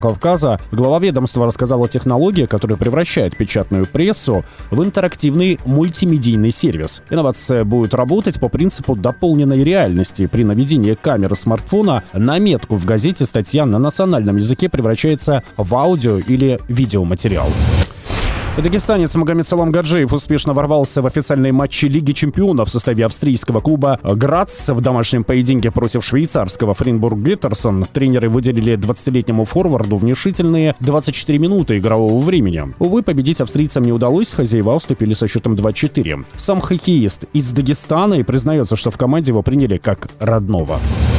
Кавказа, глава ведомства рассказал о технологии, которая превращает печатную прессу в интерактивный мультимедийный сервис. Инновация будет работать по принципу дополненной реальности. При наведении камеры смартфона на метку в газете статья на национальном языке превращается в аудио или видеоматериал. Дагестанец Магомед-Салам Гаджиев успешно ворвался в официальные матчи Лиги чемпионов в составе австрийского клуба «Грац» в домашнем поединке против швейцарского «Фрейнбург-Геттерсон». Тренеры выделили 20-летнему форварду внушительные 24 минуты игрового времени. Увы, победить австрийцам не удалось, хозяева уступили со счетом 2-4. Сам хоккеист из Дагестана и признается, что в команде его приняли как родного.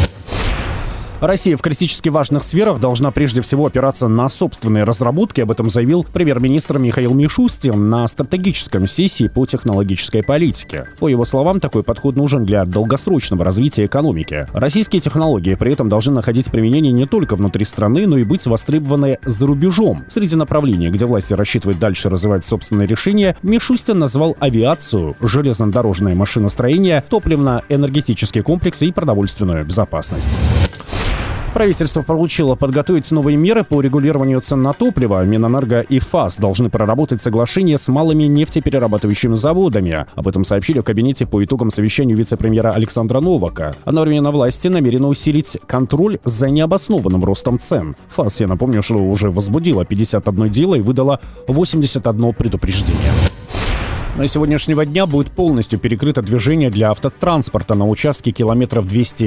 Россия в критически важных сферах должна прежде всего опираться на собственные разработки. Об этом заявил премьер-министр Михаил Мишустин на стратегическом сессии по технологической политике. По его словам, такой подход нужен для долгосрочного развития экономики. Российские технологии при этом должны находить применение не только внутри страны, но и быть востребованы за рубежом. Среди направлений, где власти рассчитывают дальше развивать собственные решения, Мишустин назвал авиацию, железнодорожное машиностроение, топливно-энергетические комплексы и продовольственную безопасность. Правительство поручило подготовить новые меры по регулированию цен на топливо. Минэнерго и ФАС должны проработать соглашение с малыми нефтеперерабатывающими заводами. Об этом сообщили в кабинете по итогам совещания вице-премьера Александра Новака. Одновременно власти намерены усилить контроль за необоснованным ростом цен. ФАС, я напомню, что уже возбудила 51 дело и выдала 81 предупреждение. На сегодняшнего дня будет полностью перекрыто движение для автотранспорта на участке километров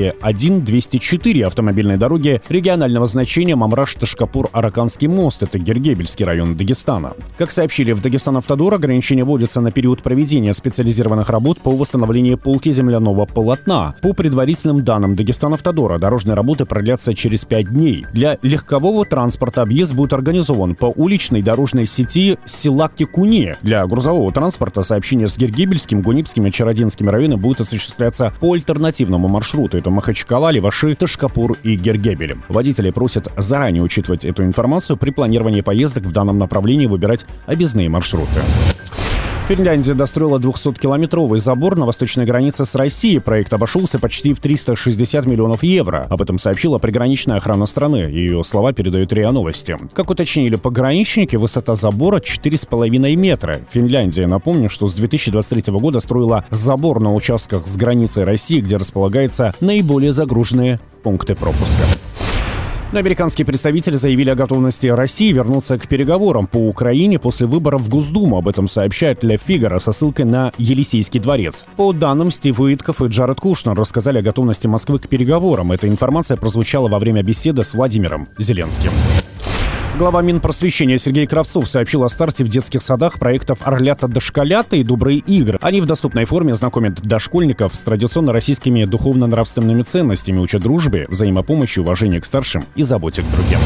201-204 автомобильной дороги регионального значения Мамраш-Ташкапур-Араканский мост. Это Гергебельский район Дагестана. Как сообщили в Дагестанавтодор, ограничения вводятся на период проведения специализированных работ по восстановлению полки земляного полотна. По предварительным данным Дагестанавтодора, дорожные работы продлятся через 5 дней. Для легкового транспорта объезд будет организован по уличной дорожной сети Силакки-Куне. Для грузового транспорта сообщение с Гергебельским, Гунипским и Чародинским районами будет осуществляться по альтернативному маршруту. Это Махачкала, Леваши, Ташкапур и Гергебель. Водители просят заранее учитывать эту информацию при планировании поездок в данном направлении, выбирать объездные маршруты. Финляндия достроила 200-километровый забор на восточной границе с Россией. Проект обошелся почти в 360 миллионов евро. Об этом сообщила приграничная охрана страны. Ее слова передают РИА Новости. Как уточнили пограничники, высота забора 4,5 метра. Финляндия, напомню, что с 2023 года строила забор на участках с границей России, где располагаются наиболее загруженные пункты пропуска. Американские представители заявили о готовности России вернуться к переговорам по Украине после выборов в Госдуму. Об этом сообщает Ле Фигаро со ссылкой на Елисейский дворец. По данным, Стив Уитков и Джаред Кушнер рассказали о готовности Москвы к переговорам. Эта информация прозвучала во время беседы с Владимиром Зеленским. Глава Минпросвещения Сергей Кравцов сообщил о старте в детских садах проектов «Орлята-дошколята» и «Добрые игры». Они в доступной форме знакомят дошкольников с традиционно российскими духовно-нравственными ценностями, учат дружбе, взаимопомощи, уважению к старшим и заботе к другим.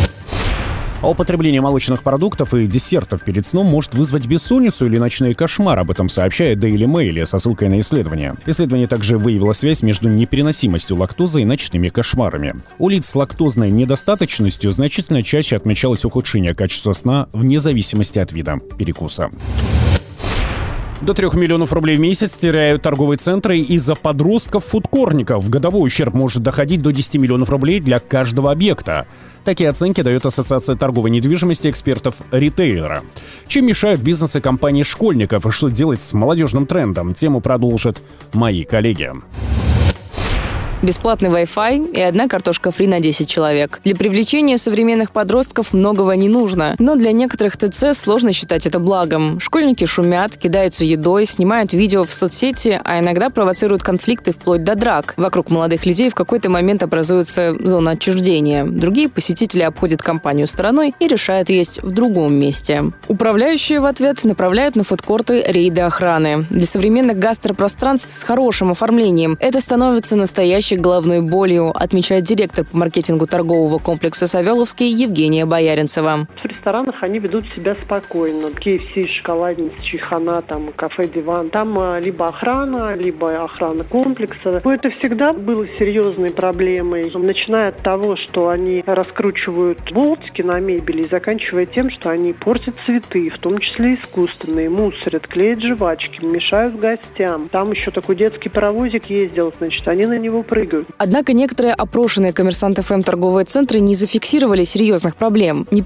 А употребление молочных продуктов и десертов перед сном может вызвать бессонницу или ночные кошмары. Об этом сообщает Daily Mail со ссылкой на исследование. Исследование также выявило связь между непереносимостью лактозы и ночными кошмарами. У лиц с лактозной недостаточностью значительно чаще отмечалось ухудшение качества сна вне зависимости от вида перекуса. До 3 миллионов рублей в месяц теряют торговые центры из-за подростков-фудкорников. Годовой ущерб может доходить до 10 миллионов рублей для каждого объекта. Такие оценки дает Ассоциация торговой недвижимости экспертов-ритейлера. Чем мешают бизнесы компании школьников и что делать с молодежным трендом? Тему продолжат мои коллеги. Бесплатный Wi-Fi и одна картошка фри на 10 человек. Для привлечения современных подростков многого не нужно, но для некоторых ТЦ сложно считать это благом. Школьники шумят, кидаются едой, снимают видео в соцсети, а иногда провоцируют конфликты вплоть до драк. Вокруг молодых людей в какой-то момент образуется зона отчуждения. Другие посетители обходят компанию стороной и решают есть в другом месте. Управляющие в ответ направляют на фудкорты рейды охраны. Для современных гастропространств с хорошим оформлением это становится настоящей головной болью, отмечает директор по маркетингу торгового комплекса «Савеловский» Евгения Бояринцева. В ресторанах они ведут себя спокойно. KFC, шоколадница, чайхана, там, кафе «Диван». Там либо охрана комплекса. Но это всегда было серьезной проблемой. Начиная от того, что они раскручивают болтики на мебели, и заканчивая тем, что они портят цветы, в том числе искусственные, мусорят, клеят жвачки, мешают гостям. Там еще такой детский паровозик ездил, значит, они на него прыгают. Однако некоторые опрошенные Коммерсант ФМ торговые центры не зафиксировали серьезных проблем.